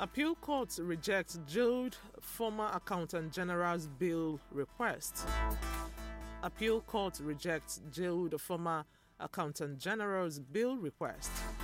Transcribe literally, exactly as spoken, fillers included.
Appeal Court rejects jailed former Accountant General's bail request. Appeal Court rejects jailed former Accountant General's bail request.